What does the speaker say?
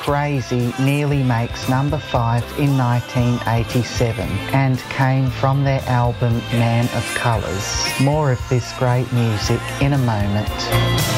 Crazy nearly makes number 5 in 1987 and came from their album Man of Colours. More of this great music in a moment.